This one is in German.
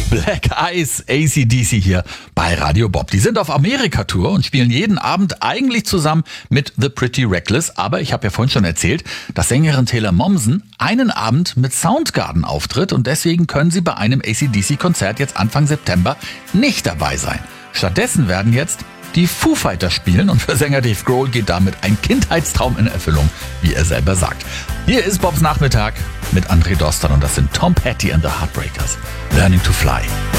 Black Eyes, AC/DC hier bei Radio Bob. Die sind auf Amerika-Tour und spielen jeden Abend eigentlich zusammen mit The Pretty Reckless. Aber ich habe ja vorhin schon erzählt, dass Sängerin Taylor Momsen einen Abend mit Soundgarden auftritt und deswegen können sie bei einem AC/DC-Konzert jetzt Anfang September nicht dabei sein. Stattdessen werden jetzt die Foo Fighters spielen und für Sänger Dave Grohl geht damit ein Kindheitstraum in Erfüllung, wie er selber sagt. Hier ist Bobs Nachmittag mit André Dostern und das sind Tom Petty and the Heartbreakers. Learning to Fly.